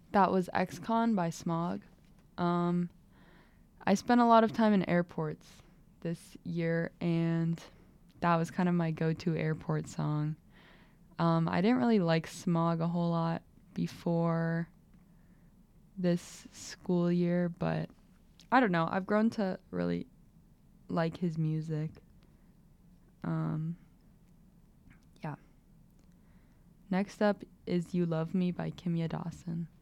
That was XCon by Smog. Um, I spent a lot of time in airports this year, and that was kind of my go-to airport song. I didn't really like Smog a whole lot before this school year, but I don't know. I've grown to really like his music. Um, yeah. Next up is You Love Me by Kimya Dawson.